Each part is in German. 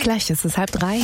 Gleich ist es 2:30.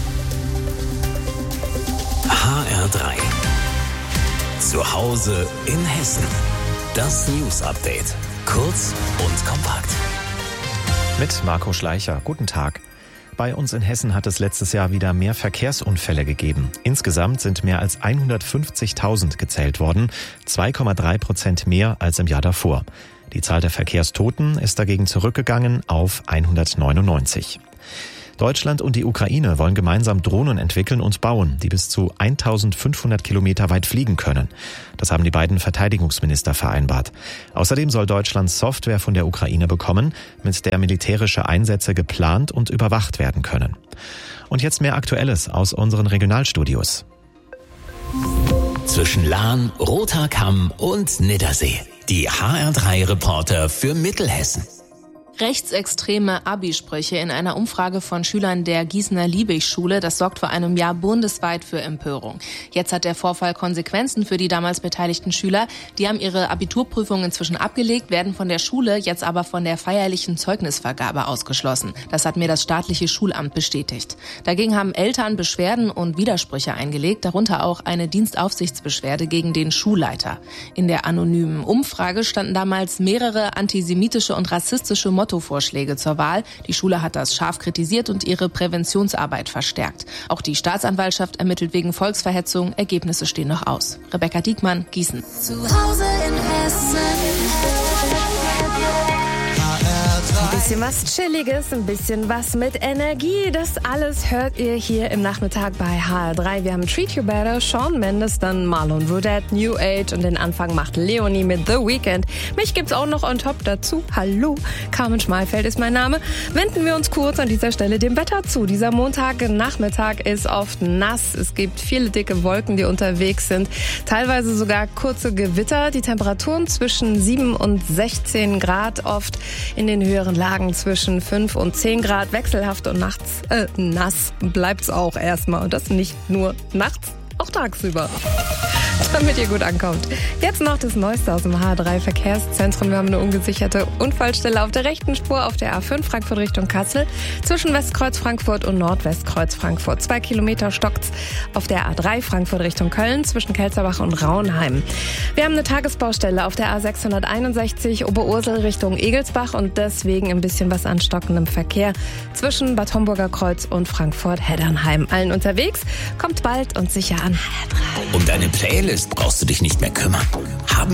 HR3. Zu Hause in Hessen. Das News-Update. Kurz und kompakt. Mit Marco Schleicher. Guten Tag. Bei uns in Hessen hat es letztes Jahr wieder mehr Verkehrsunfälle gegeben. Insgesamt sind mehr als 150.000 gezählt worden, 2,3% mehr als im Jahr davor. Die Zahl der Verkehrstoten ist dagegen zurückgegangen auf 199. Deutschland und die Ukraine wollen gemeinsam Drohnen entwickeln und bauen, die bis zu 1500 Kilometer weit fliegen können. Das haben die beiden Verteidigungsminister vereinbart. Außerdem soll Deutschland Software von der Ukraine bekommen, mit der militärische Einsätze geplant und überwacht werden können. Und jetzt mehr Aktuelles aus unseren Regionalstudios. Zwischen Lahn, Roter Kamm und Niddersee. Die HR3-Reporter für Mittelhessen. Rechtsextreme Abi-Sprüche in einer Umfrage von Schülern der Gießener Liebig-Schule, das sorgt vor einem Jahr bundesweit für Empörung. Jetzt hat der Vorfall Konsequenzen für die damals beteiligten Schüler. Die haben ihre Abiturprüfung inzwischen abgelegt, werden von der Schule jetzt aber von der feierlichen Zeugnisvergabe ausgeschlossen. Das hat mir das staatliche Schulamt bestätigt. Dagegen haben Eltern Beschwerden und Widersprüche eingelegt, darunter auch eine Dienstaufsichtsbeschwerde gegen den Schulleiter. In der anonymen Umfrage standen damals mehrere antisemitische und rassistische Mottovorschläge zur Wahl. Die Schule hat das scharf kritisiert und ihre Präventionsarbeit verstärkt. Auch die Staatsanwaltschaft ermittelt wegen Volksverhetzung. Ergebnisse stehen noch aus. Rebecca Diekmann, Gießen. Zu Hause in Hessen. Ein bisschen was Chilliges, ein bisschen was mit Energie. Das alles hört ihr hier im Nachmittag bei HR3. Wir haben Treat You Better, Shawn Mendes, dann Marlon Rudette, New Age und den Anfang macht Leonie mit The Weeknd. Mich gibt's auch noch on top dazu. Hallo, Carmen Schmalfeld ist mein Name. Wenden wir uns kurz an dieser Stelle dem Wetter zu. Dieser Montagnachmittag ist oft nass. Es gibt viele dicke Wolken, die unterwegs sind. Teilweise sogar kurze Gewitter. Die Temperaturen zwischen 7 und 16 Grad, oft in den höheren Lagen zwischen 5 und 10 Grad, wechselhaft und nachts nass bleibt's auch erstmal. Und das nicht nur nachts, auch tagsüber. Damit ihr gut ankommt. Jetzt noch das Neueste aus dem HR3 Verkehrszentrum. Wir haben eine ungesicherte Unfallstelle auf der rechten Spur auf der A5 Frankfurt Richtung Kassel zwischen Westkreuz Frankfurt und Nordwestkreuz Frankfurt. 2 Kilometer stockt's auf der A3 Frankfurt Richtung Köln zwischen Kelzerbach und Raunheim. Wir haben eine Tagesbaustelle auf der A661 Oberursel Richtung Egelsbach und deswegen ein bisschen was an stockendem Verkehr zwischen Bad Homburger Kreuz und Frankfurt-Heddernheim. Allen unterwegs, kommt bald und sicher an HR3. Um deine Playlist brauchst du dich nicht mehr kümmern. Haben